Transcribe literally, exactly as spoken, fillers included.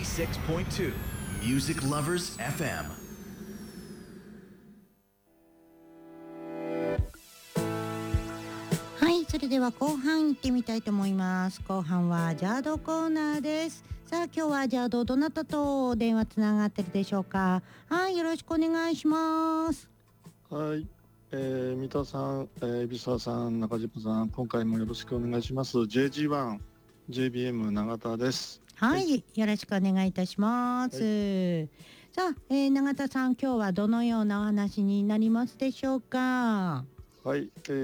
eighty-six point two Music Lovers エフエム。 はい、それでは後半行ってみたいと思います。後半はジャードコーナーです。さあ、今日はジャードどなたと電話つながってるでしょうか。はい、よろしくお願いします。 はい、えー、三田さん、えー、海老沢さん、中島さん、今回もよろしくお願いします。 ジェイジーワンジェイビーエム 永田です。 はい、 はい、 よろしくお願いいたします。 はい、 さあ、えー、永田さん、今日はどのようなお話になりますでしょうか。 はい、えー